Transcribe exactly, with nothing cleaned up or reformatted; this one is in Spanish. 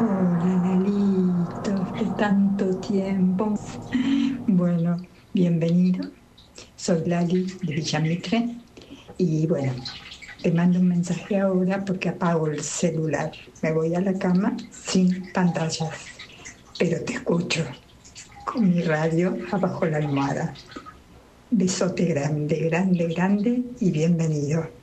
Hola, Lalito, de tanto tiempo. Bueno, bienvenido. Soy Lali de Villamitre y bueno, te mando un mensaje ahora porque apago el celular. Me voy a la cama sin pantallas, pero te escucho con mi radio abajo la almohada. Besote grande, grande, grande y bienvenido.